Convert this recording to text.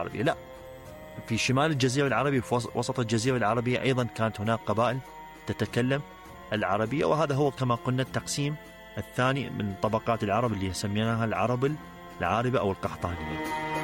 العربية. لا، في شمال الجزيرة العربية وفي وسط الجزيرة العربية أيضا كانت هناك قبائل تتكلم العربية، وهذا هو كما قلنا التقسيم الثاني من طبقات العرب اللي سميناها العرب العاربة أو القحطانية.